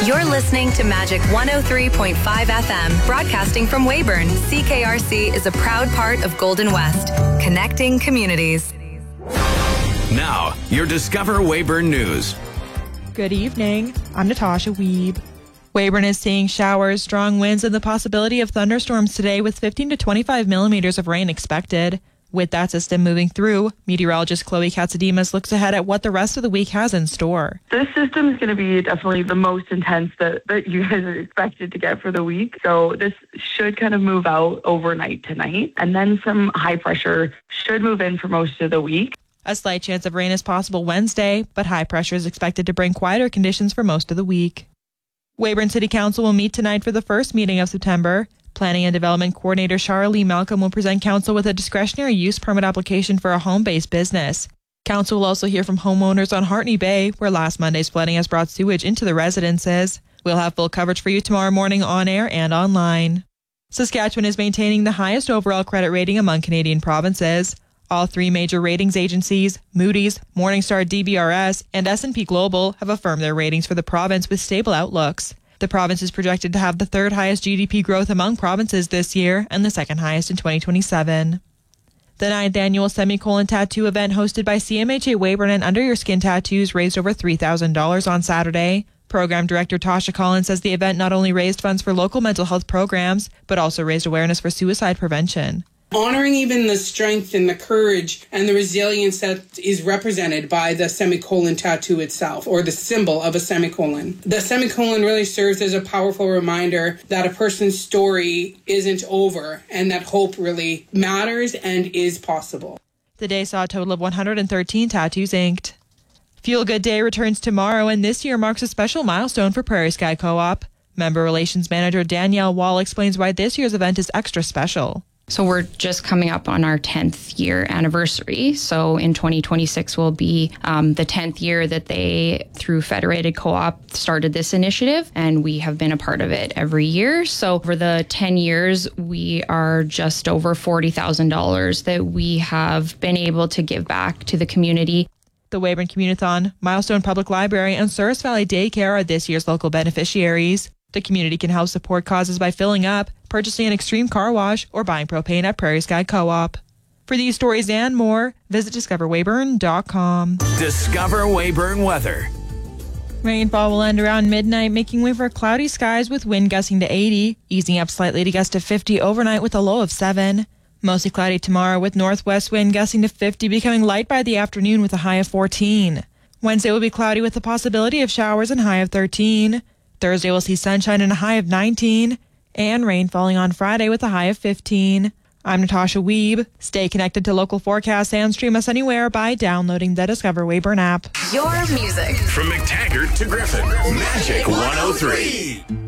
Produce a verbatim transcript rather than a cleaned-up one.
You're listening to Magic one oh three point five F M, broadcasting from Weyburn. C K R C is a proud part of Golden West, connecting communities. Now, your Discover Weyburn News. Good evening. I'm Natasha Wiebe. Weyburn is seeing showers, strong winds, and the possibility of thunderstorms today with fifteen to twenty-five millimeters of rain expected. With that system moving through, meteorologist Chloe Katsademas looks ahead at what the rest of the week has in store. This system is going to be definitely the most intense that, that you guys are expected to get for the week. So this should kind of move out overnight tonight. And then some high pressure should move in for most of the week. A slight chance of rain is possible Wednesday, but high pressure is expected to bring quieter conditions for most of the week. Weyburn City Council will meet tonight for the first meeting of September. Planning and Development Coordinator Charlie Malcolm will present Council with a discretionary use permit application for a home-based business. Council will also hear from homeowners on Hartney Bay, where last Monday's flooding has brought sewage into the residences. We'll have full coverage for you tomorrow morning on air and online. Saskatchewan is maintaining the highest overall credit rating among Canadian provinces. All three major ratings agencies, Moody's, Morningstar D B R S, and S and P Global, have affirmed their ratings for the province with stable outlooks. The province is projected to have the third highest G D P growth among provinces this year and the second highest in twenty twenty-seven. The ninth annual Semicolon Tattoo event hosted by C M H A Weyburn and Under Your Skin Tattoos raised over three thousand dollars on Saturday. Program Director Tasha Collins says the event not only raised funds for local mental health programs, but also raised awareness for suicide prevention. Honoring even the strength and the courage and the resilience that is represented by the semicolon tattoo itself, or the symbol of a semicolon. The semicolon really serves as a powerful reminder that a person's story isn't over and that hope really matters and is possible. The day saw a total of one hundred thirteen tattoos inked. Feel Good Day returns tomorrow, and this year marks a special milestone for Prairie Sky Co-op. Member Relations Manager Danielle Wall explains why this year's event is extra special. So we're just coming up on our tenth year anniversary. So in twenty twenty-six will be um, the tenth year that they, through Federated Co-op, started this initiative, and we have been a part of it every year. So over the ten years, we are just over forty thousand dollars that we have been able to give back to the community. The Weyburn Communithon, Milestone Public Library, and Souris Valley Daycare are this year's local beneficiaries. The community can help support causes by filling up, purchasing an Extreme car wash, or buying propane at Prairie Sky Co-op. For these stories and more, visit discover weyburn dot com. Discover Weyburn weather. Rainfall will end around midnight, making way for cloudy skies with wind gusting to eighty, easing up slightly to gust to fifty overnight with a low of seven. Mostly cloudy tomorrow with northwest wind gusting to fifty, becoming light by the afternoon with a high of fourteen. Wednesday will be cloudy with the possibility of showers and high of thirteen. Thursday will see sunshine and a high of nineteen, and rain falling on Friday with a high of fifteen. I'm Natasha Wiebe. Stay connected to local forecasts and stream us anywhere by downloading the Discover Weyburn app. Your music. From McTaggart to Griffin, Magic one oh three.